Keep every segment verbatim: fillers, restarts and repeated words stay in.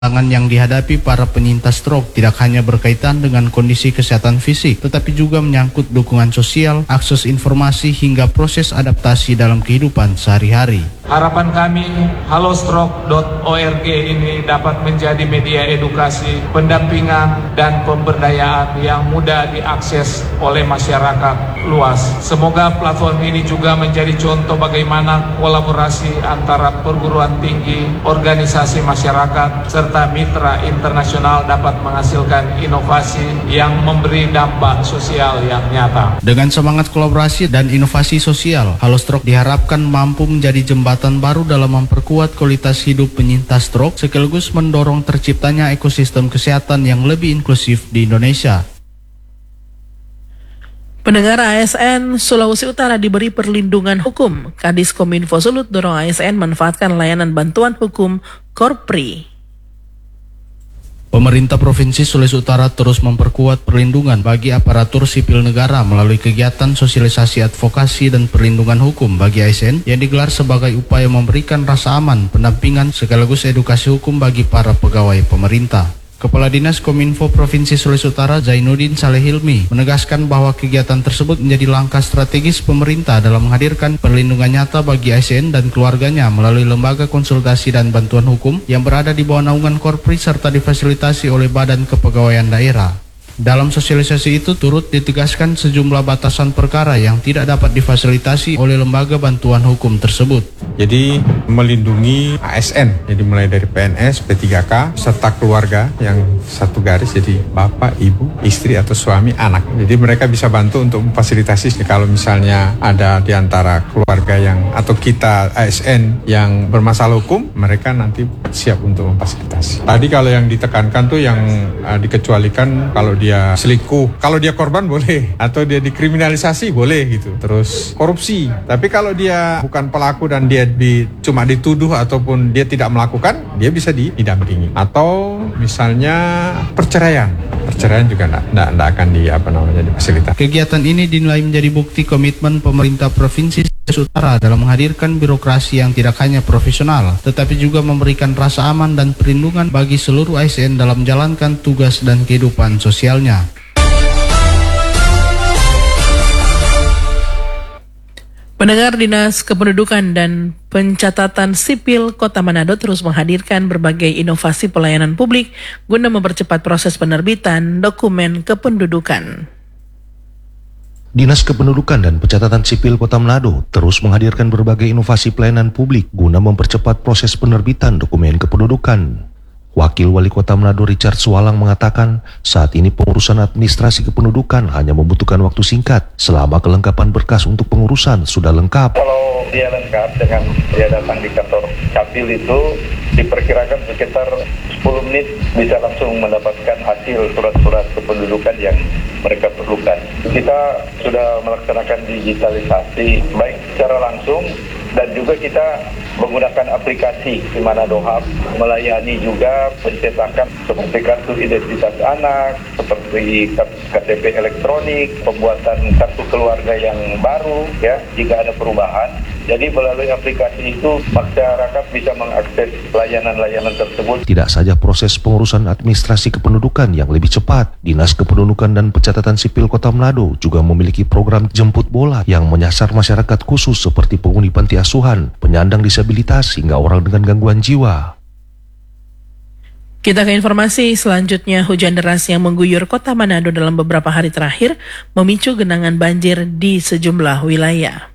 Tantangan yang dihadapi para penyintas stroke tidak hanya berkaitan dengan kondisi kesehatan fisik, tetapi juga menyangkut dukungan sosial, akses informasi, hingga proses adaptasi dalam kehidupan sehari-hari. Harapan kami, halo stroke dot org ini dapat menjadi media edukasi, pendampingan, dan pemberdayaan yang mudah diakses oleh masyarakat luas. Semoga platform ini juga menjadi contoh bagaimana kolaborasi antara perguruan tinggi, organisasi masyarakat, serta mitra internasional dapat menghasilkan inovasi yang memberi dampak sosial yang nyata. Dengan semangat kolaborasi dan inovasi sosial, Halo Stroke diharapkan mampu menjadi jembatan baru dalam memperkuat kualitas hidup penyintas stroke sekaligus mendorong terciptanya ekosistem kesehatan yang lebih inklusif di Indonesia. Pendengar, A S N Sulawesi Utara diberi perlindungan hukum. Kadis Kominfo Sulut dorong A S N manfaatkan layanan bantuan hukum Korpri. Pemerintah Provinsi Sulawesi Utara terus memperkuat perlindungan bagi aparatur sipil negara melalui kegiatan sosialisasi advokasi dan perlindungan hukum bagi A S N yang digelar sebagai upaya memberikan rasa aman, pendampingan sekaligus edukasi hukum bagi para pegawai pemerintah. Kepala Dinas Kominfo Provinsi Sulawesi Utara Zainuddin Saleh Hilmi menegaskan bahwa kegiatan tersebut menjadi langkah strategis pemerintah dalam menghadirkan perlindungan nyata bagi A S N dan keluarganya melalui lembaga konsultasi dan bantuan hukum yang berada di bawah naungan Korpri serta difasilitasi oleh Badan Kepegawaian Daerah. Dalam sosialisasi itu turut ditegaskan sejumlah batasan perkara yang tidak dapat difasilitasi oleh lembaga bantuan hukum tersebut. Jadi melindungi A S N, jadi mulai dari P N S, P tiga K, serta keluarga yang satu garis, jadi bapak, ibu, istri atau suami, anak. Jadi mereka bisa bantu untuk memfasilitasi kalau misalnya ada di antara keluarga yang atau kita A S N yang bermasalah hukum, mereka nanti siap untuk memfasilitasi. Tadi kalau yang ditekankan tuh yang uh, dikecualikan kalau dia selingkuh, kalau dia korban boleh, atau dia dikriminalisasi boleh gitu. Terus korupsi, tapi kalau dia bukan pelaku dan dia di, cuma dituduh ataupun dia tidak melakukan, dia bisa didampingi. Atau misalnya perceraian, perceraian juga tidak akan di apa namanya difasilitasi. Kegiatan ini dinilai menjadi bukti komitmen pemerintah Provinsi Sulawesi Utara dalam menghadirkan birokrasi yang tidak hanya profesional, tetapi juga memberikan rasa aman dan perlindungan bagi seluruh A S N dalam menjalankan tugas dan kehidupan sosialnya. Pendengar, Dinas Kependudukan dan Pencatatan Sipil Kota Manado terus menghadirkan berbagai inovasi pelayanan publik guna mempercepat proses penerbitan dokumen kependudukan. Dinas Kependudukan dan Pencatatan Sipil Kota Manado terus menghadirkan berbagai inovasi pelayanan publik guna mempercepat proses penerbitan dokumen kependudukan. Wakil Wali Kota Manado Richard Sualang mengatakan saat ini pengurusan administrasi kependudukan hanya membutuhkan waktu singkat selama kelengkapan berkas untuk pengurusan sudah lengkap. Kalau dia lengkap dengan dia datang di kantor Capil itu diperkirakan sekitar sepuluh menit bisa langsung mendapatkan hasil surat-surat kependudukan yang mereka perlukan. Kita sudah melaksanakan digitalisasi baik secara langsung dan juga kita menggunakan aplikasi di mana Dohab melayani juga pencetakan seperti kartu identitas anak, seperti K T P elektronik, pembuatan kartu keluarga yang baru ya jika ada perubahan. Jadi melalui aplikasi itu masyarakat bisa mengakses layanan-layanan tersebut. Tidak saja proses pengurusan administrasi kependudukan yang lebih cepat, Dinas Kependudukan dan Pencatatan Sipil Kota Manado juga memiliki program jemput bola yang menyasar masyarakat khusus seperti penghuni panti asuhan, penyandang disabilitas hingga orang dengan gangguan jiwa. Kita ke informasi selanjutnya. Hujan deras yang mengguyur Kota Manado dalam beberapa hari terakhir memicu genangan banjir di sejumlah wilayah.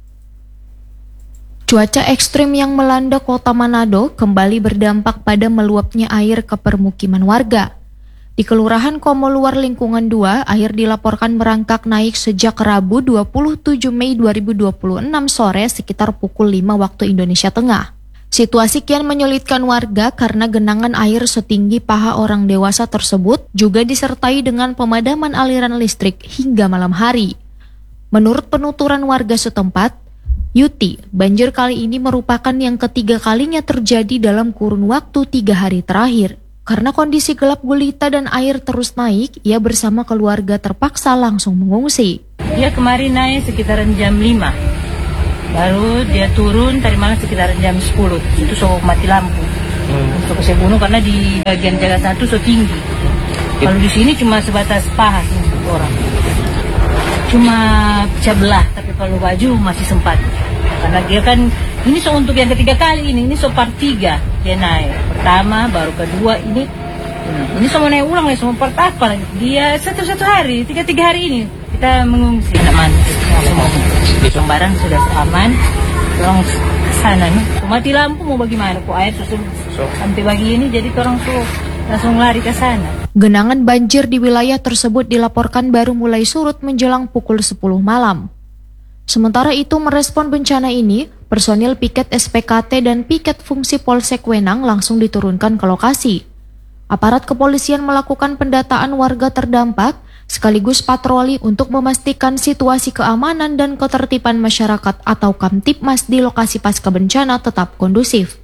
Cuaca ekstrim yang melanda Kota Manado kembali berdampak pada meluapnya air ke permukiman warga. Di Kelurahan Komo Luar Lingkungan dua, air dilaporkan merangkak naik sejak Rabu dua puluh tujuh Mei dua ribu dua puluh enam sore sekitar pukul lima waktu Indonesia Tengah. Situasi kian menyulitkan warga karena genangan air setinggi paha orang dewasa tersebut juga disertai dengan pemadaman aliran listrik hingga malam hari. Menurut penuturan warga setempat, Yuti, banjir kali ini merupakan yang ketiga kalinya terjadi dalam kurun waktu tiga hari terakhir. Karena kondisi gelap gulita dan air terus naik, ia bersama keluarga terpaksa langsung mengungsi. Dia kemarin naik sekitaran jam lima. Baru dia turun tadi malam sekitaran jam sepuluh. Itu so mati lampu. Untuk saya bunuh karena di bagian jaga satu so tinggi. Kalau di sini cuma sebatas paha sih orang. Cuma pecah belah, tapi kalau baju masih sempat. Karena dia kan ini so untuk yang ketiga kali ini, ini so part tiga dia naik. Pertama, baru kedua ini. Ini semua naik ulang lagi, semua part apa lagi. Dia satu-satu hari, tiga-tiga hari ini kita mengungsi. Aman, semua semua barang sudah aman. Tolong sana nih, mati lampu mau bagaimana? Kok air susul sampai bagi ini, jadi orang tuh langsung lari ke sana. Genangan banjir di wilayah tersebut dilaporkan baru mulai surut menjelang pukul sepuluh malam. Sementara itu, merespon bencana ini, personil piket S P K T dan piket fungsi Polsek Wenang langsung diturunkan ke lokasi. Aparat kepolisian melakukan pendataan warga terdampak, sekaligus patroli untuk memastikan situasi keamanan dan ketertiban masyarakat atau Kamtibmas di lokasi pasca bencana tetap kondusif.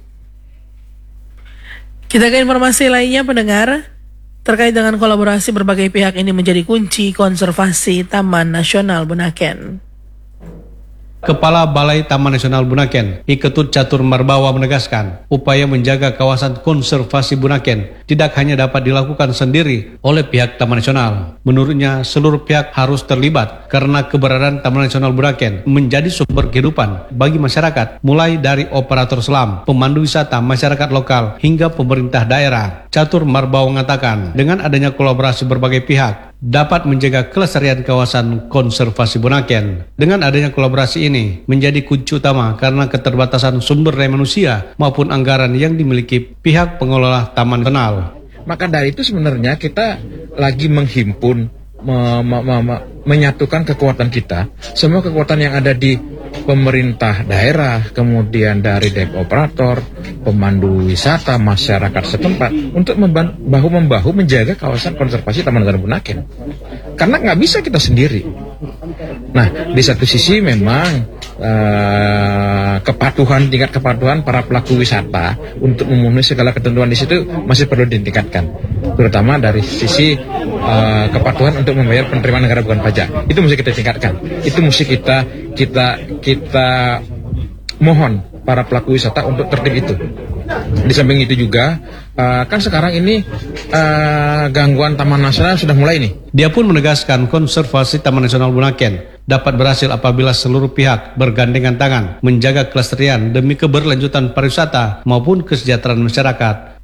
Kita ke informasi lainnya, pendengar. Terkait dengan kolaborasi berbagai pihak ini menjadi kunci konservasi Taman Nasional Bunaken. Kepala Balai Taman Nasional Bunaken, I Ketut Catur Marbawa menegaskan, upaya menjaga kawasan konservasi Bunaken tidak hanya dapat dilakukan sendiri oleh pihak Taman Nasional. Menurutnya, seluruh pihak harus terlibat karena keberadaan Taman Nasional Bunaken menjadi sumber kehidupan bagi masyarakat, mulai dari operator selam, pemandu wisata, masyarakat lokal, hingga pemerintah daerah. Catur Marbawa mengatakan, dengan adanya kolaborasi berbagai pihak, dapat menjaga kelestarian kawasan konservasi Bunaken. Dengan adanya kolaborasi ini menjadi kunci utama karena keterbatasan sumber daya manusia maupun anggaran yang dimiliki pihak pengelola Taman Nasional. Maka dari itu sebenarnya kita lagi menghimpun, me, me, me, me, menyatukan kekuatan kita, semua kekuatan yang ada di pemerintah daerah, kemudian dari dep operator, pemandu wisata, masyarakat setempat untuk bahu-membahu menjaga kawasan konservasi Taman Nasional Bunaken. Karena nggak bisa kita sendiri. Nah, di satu sisi memang uh, kepatuhan, tingkat kepatuhan para pelaku wisata untuk memenuhi segala ketentuan di situ masih perlu ditingkatkan, terutama dari sisi uh, kepatuhan untuk membayar penerimaan negara bukan pajak. Itu mesti kita tingkatkan. Itu mesti kita kita kita mohon para pelaku wisata untuk tertib itu. Di samping itu juga, uh, kan sekarang ini uh, gangguan Taman Nasional sudah mulai nih. Dia pun menegaskan konservasi Taman Nasional Bunaken dapat berhasil apabila seluruh pihak bergandengan tangan menjaga kelestarian demi keberlanjutan pariwisata maupun kesejahteraan masyarakat.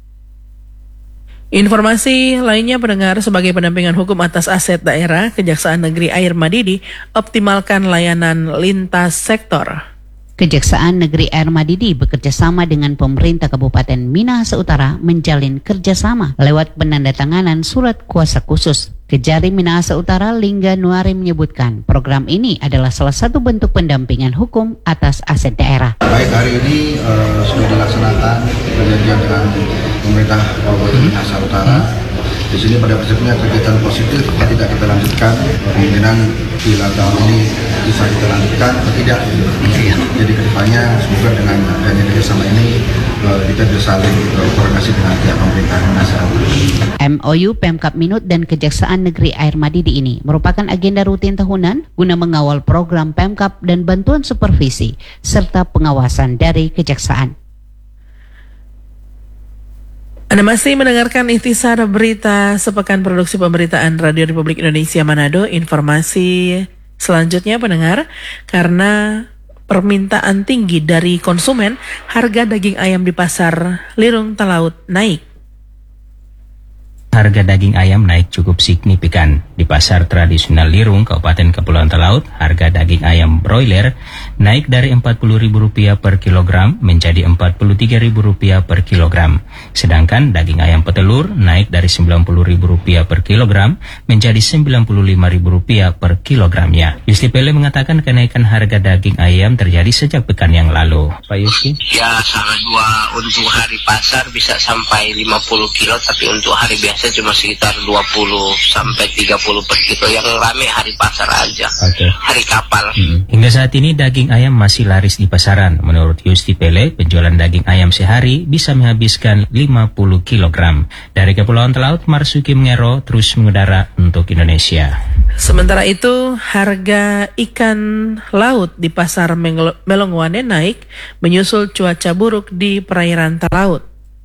Informasi lainnya, pendengar, sebagai pendampingan hukum atas aset daerah, Kejaksaan Negeri Air Madidi optimalkan layanan lintas sektor. Kejaksaan Negeri Air Madidi bekerjasama dengan pemerintah Kabupaten Minahasa Utara menjalin kerjasama lewat penandatanganan surat kuasa khusus. Kejari Minahasa Utara Lingga Nuari menyebutkan program ini adalah salah satu bentuk pendampingan hukum atas aset daerah. Baik, hari ini uh, sudah dilaksanakan perjanjian dengan pemerintah Kabupaten Minahasa Utara. Di sini pada prinsipnya kegiatan positif tidak kita lanjutkan, kemungkinan bila tahun ini bisa kita lanjutkan atau tidak. Jadi kedepannya semoga dengan adanya kerjasama ini kita bisa saling koordinasi dengan pihak pemerintah nasional. M O U Pemkab Minut dan Kejaksaan Negeri Air Madidi ini merupakan agenda rutin tahunan guna mengawal program Pemkab dan bantuan supervisi serta pengawasan dari Kejaksaan. Anda masih mendengarkan Ikhtisar Berita Sepekan Produksi Pemberitaan Radio Republik Indonesia Manado. Informasi selanjutnya, pendengar, karena permintaan tinggi dari konsumen, harga daging ayam di pasar Lirung Talaut naik. Harga daging ayam naik cukup signifikan. Di pasar tradisional Lirung, Kabupaten Kepulauan Talaut, harga daging ayam broiler naik dari empat puluh ribu rupiah per kilogram menjadi empat puluh tiga ribu rupiah per kilogram. Sedangkan daging ayam petelur naik dari sembilan puluh ribu rupiah per kilogram menjadi sembilan puluh lima ribu rupiah per kilogramnya. Yusti Pele mengatakan kenaikan harga daging ayam terjadi sejak pekan yang lalu. Pak Yusti? Ya, salah dua untuk hari pasar bisa sampai lima puluh kilo, tapi untuk hari biasa cuma sekitar dua puluh sampai tiga puluh per kilo. Yang rame hari pasar aja. Okay. Hari kapal. Hmm. Hingga saat ini daging ayam masih laris di pasaran. Menurut Yusti Pele, penjualan daging ayam sehari bisa menghabiskan lima puluh kilogram. Dari Kepulauan Talaut, Marsuki Mengero terus mengudara untuk Indonesia. Sementara itu, harga ikan laut di pasar Melongwane naik menyusul cuaca buruk di perairan Talaut.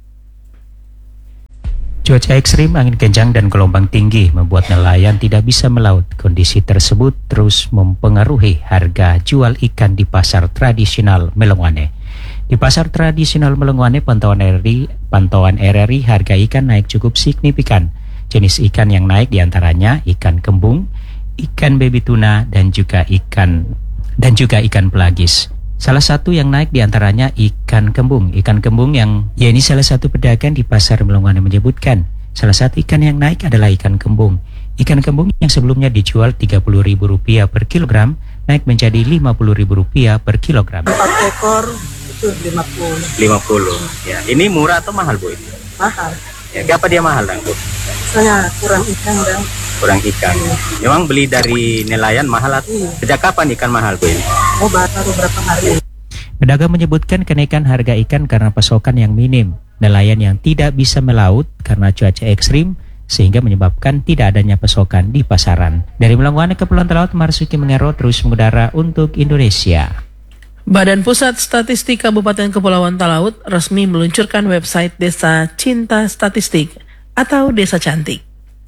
Cuaca ekstrim, angin kencang dan gelombang tinggi membuat nelayan tidak bisa melaut. Kondisi tersebut terus mempengaruhi harga jual ikan di pasar tradisional Melongwane. Di pasar tradisional Melongwane, pantauan R R I, pantauan R R I harga ikan naik cukup signifikan. Jenis ikan yang naik diantaranya ikan kembung, ikan baby tuna dan juga ikan dan juga ikan pelagis. Salah satu yang naik diantaranya ikan kembung. Ikan kembung yang, ya ini salah satu pedagang di pasar Melongwane menyebutkan, salah satu ikan yang naik adalah ikan kembung. Ikan kembung yang sebelumnya dijual tiga puluh ribu rupiah per kilogram, naik menjadi lima puluh ribu rupiah per kilogram. Empat ekor itu lima puluh. lima puluh. Ya, ini murah atau mahal, Bu? Mahal. Ya, kenapa dia mahal, Bu? Soalnya kurang ikan dan kurang ikan. Memang beli dari nelayan mahal atau iya. Sejak kapan ikan mahal, Bu? Oh, baru berapa hari. Pedagang menyebutkan kenaikan harga ikan karena pasokan yang minim, nelayan yang tidak bisa melaut karena cuaca ekstrim, sehingga menyebabkan tidak adanya pasokan di pasaran. Dari Melongwane, Kepulauan Talaut, Marsuki Mengero terus mengudara untuk Indonesia. Badan Pusat Statistik Kabupaten Kepulauan Talaut resmi meluncurkan website Desa Cinta Statistik atau Desa Cantik.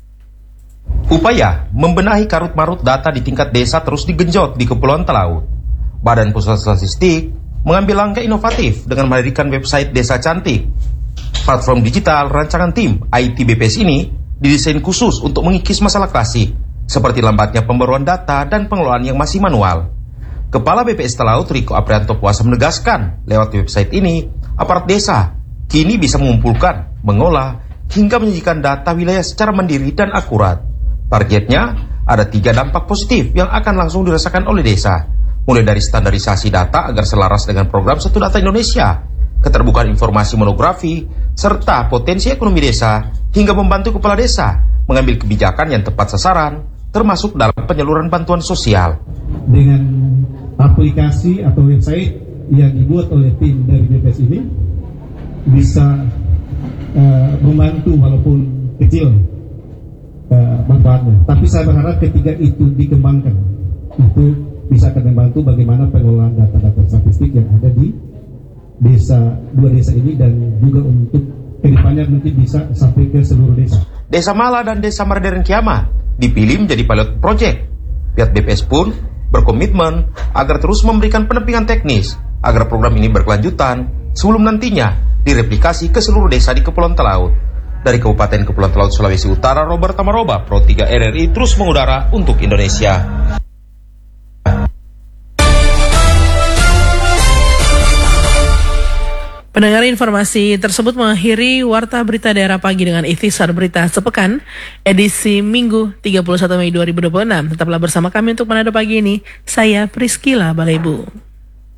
Upaya membenahi karut-marut data di tingkat desa terus digenjot di Kepulauan Talaut. Badan Pusat Statistik mengambil langkah inovatif dengan mendirikan website Desa Cantik. Platform digital rancangan tim I T B P S ini didesain khusus untuk mengikis masalah klasik, seperti lambatnya pembaruan data dan pengelolaan yang masih manual. Kepala B P S Talaut Riko Aprianto Puasa menegaskan, lewat website ini, aparat desa kini bisa mengumpulkan, mengolah, hingga menyajikan data wilayah secara mandiri dan akurat. Targetnya, ada tiga dampak positif yang akan langsung dirasakan oleh desa, mulai dari standarisasi data agar selaras dengan program Satu Data Indonesia, keterbukaan informasi monografi, serta potensi ekonomi desa, hingga membantu kepala desa mengambil kebijakan yang tepat sasaran, termasuk dalam penyaluran bantuan sosial. Dengan aplikasi atau website yang dibuat oleh tim dari B P S ini, bisa uh, membantu walaupun kecil uh, manfaatnya. Tapi saya berharap ketika itu dikembangkan, itu bisa akan membantu bagaimana pengelolaan data-data statistik yang ada di desa dua desa ini, dan juga untuk kedepannya nanti bisa sampai ke seluruh desa. Desa Mala dan Desa Marderen Kiama dipilih menjadi pilot project. Pihak B P S pun berkomitmen agar terus memberikan pendampingan teknis agar program ini berkelanjutan sebelum nantinya direplikasi ke seluruh desa di Kepulauan Talaut. Dari Kabupaten Kepulauan Talaut, Sulawesi Utara, Robert Tamaroba, Pro tiga R R I terus mengudara untuk Indonesia. Pendengar, informasi tersebut mengakhiri Warta Berita Daerah Pagi dengan ikhtisar berita sepekan edisi Minggu tiga puluh satu Mei dua ribu dua puluh enam. Tetaplah bersama kami untuk Manado Pagi ini. Saya Priscila Balebu.